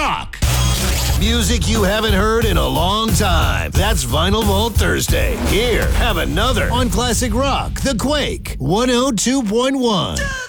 Rock. Music you haven't heard in a long time. That's Vinyl Vault Thursday. Here, have another on Classic Rock, The Quake, 102.1.